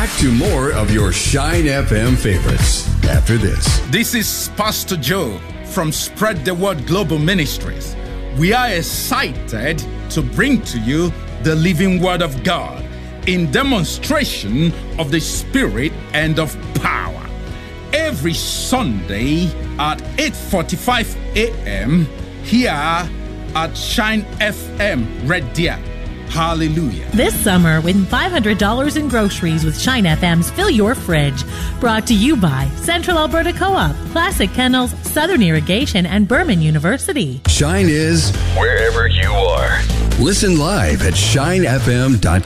Back to more of your Shine FM favorites after this. This is Pastor Joe from Spread the Word Global Ministries. We are excited to bring to you the living Word of God in demonstration of the Spirit and of power. Every Sunday at 8:45 a.m. here at Shine FM Red Deer. Hallelujah. This summer, win $500 in groceries with Shine FM's Fill Your Fridge. Brought to you by Central Alberta Co-op, Classic Kennels, Southern Irrigation, and Berman University. Shine is wherever you are. Listen live at shinefm.com.